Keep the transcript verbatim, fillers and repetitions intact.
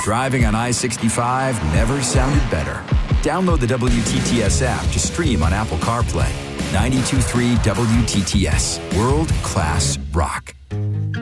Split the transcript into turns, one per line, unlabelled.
Driving on I sixty-five never sounded better. Download the W T T S app to stream on Apple CarPlay. ninety-two point three W T T S. World-class rock.